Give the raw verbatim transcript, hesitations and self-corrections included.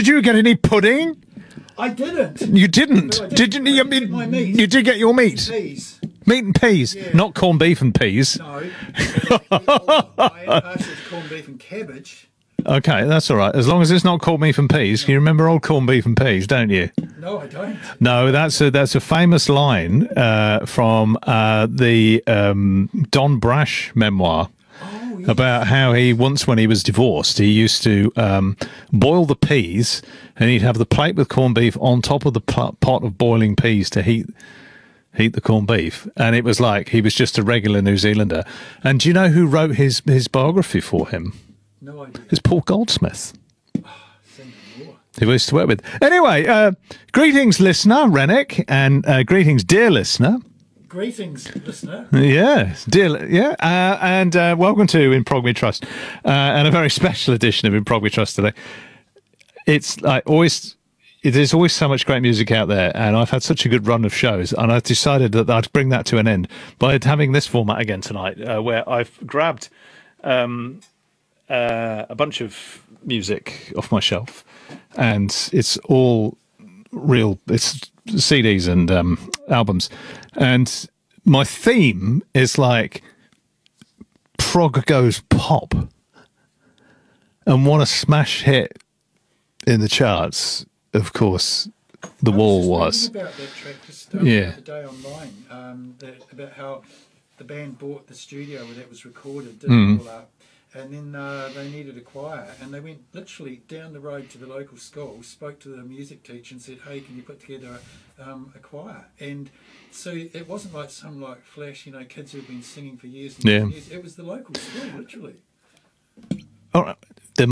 Did you get any pudding? I didn't. You didn't. No, I Did you? I You, did get my meat. you did get your meat. Peas. Meat and peas, Yeah. not corned beef and peas. No. I asked if corned beef and cabbage. Okay, that's all right. As long as it's not corned beef and peas. You remember old corned beef and peas, don't you? No, I don't. No, that's a that's a famous line uh, from uh, the um, Don Brash memoir. Oh, yes. About how he once, when he was divorced, he used to um, boil the peas, and he'd have the plate with corned beef on top of the pot of boiling peas to heat heat the corned beef. And it was like he was just a regular New Zealander. And do you know who wrote his his biography for him? No idea. It's Paul Goldsmith, Send me more. who we used to work with. Anyway, uh, greetings, listener Rennick, and uh, greetings, dear listener. Greetings, listener. Yes, dear, yeah, uh, and uh, welcome to In Prog We Trust, uh, and a very special edition of In Prog We Trust today. It's like always, there's always so much great music out there, and I've had such a good run of shows, and I've decided that I'd bring that to an end by having this format again tonight, uh, where I've grabbed um, uh, a bunch of music off my shelf, and it's all real, it's C Ds and um, albums. And my theme is like prog goes pop, and what a smash hit in the charts, of course, The I Wall was. was. Just about that track just um, Yeah. the other day online, um, that, about how the band bought the studio where that was recorded, did Mm. it all up, and then uh, they needed a choir, and they went literally down the road to the local school, spoke to the music teacher and said, hey, can you put together a, um, a choir? And so it wasn't like some like flash, you know, kids who've been singing for years and Yeah. years. It was the local school, literally. All right.